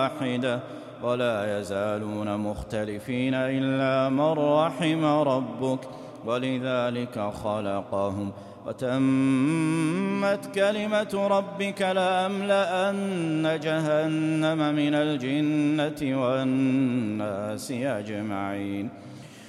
واحدة ولا يزالون مختلفين إلا من رحم ربك ولذلك خلقهم وتمت كلمة ربك لأملأن جهنم من الجنة والناس أجمعين